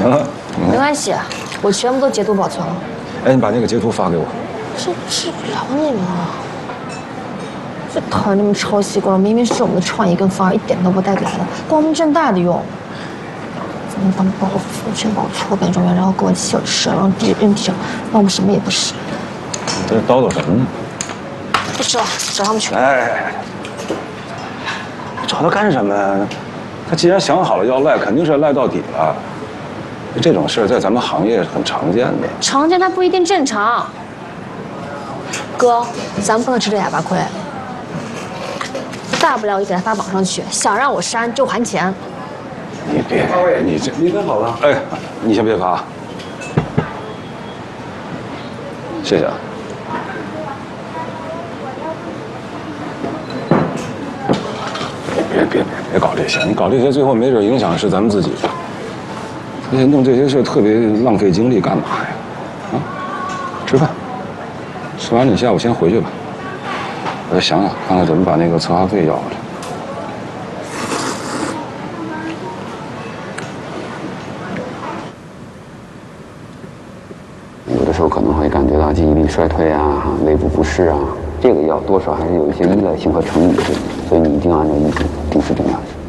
没关系，我全部都截图保存了。 哎，你把那个截图发给我。 这治不了你们了。这讨厌你们抄袭过了，明明是我们的创意跟方案，一点都不带给他的，光明正大的用。咱们当包袱，全把我错本中原，然后给我气我吃，然后扔地上，让我们什么也不是。 这叨叨什么呢？ 不知道，找他们去。 哎，找他干什么呀？他既然想好了要赖，肯定是赖到底了。这种事在咱们行业很常见的。 常见它不一定正常。哥，咱们不能吃这哑巴亏。大不了我就给他发网上去，想让我删就还钱。 你别，你这你分好了。 哎，你先别发，谢谢啊。别搞这些，你搞这些最后没准影响是咱们自己的。而且弄这些事特别浪费精力，干嘛呀？啊，吃饭，吃完你下午先回去吧。我再想想，看看怎么把那个策划费要回来。 有的时候可能会感觉到记忆力衰退啊，胃部不适啊，这个药多少还是有一些依赖性和成瘾性，所以你一定要按照医嘱定时定量。